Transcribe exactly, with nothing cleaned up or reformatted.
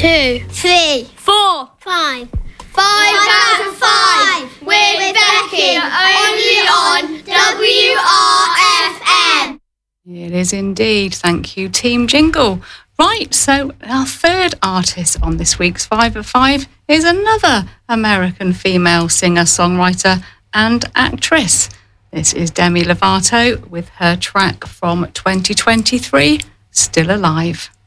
Two. Three. Four. Five. Five out of five with Becky, only on W R F M. It is indeed. Thank you, Team Jingle. Right, so our third artist on this week's Five of Five is another American female singer-songwriter and actress. This is Demi Lovato with her track from twenty twenty-three, Still Alive.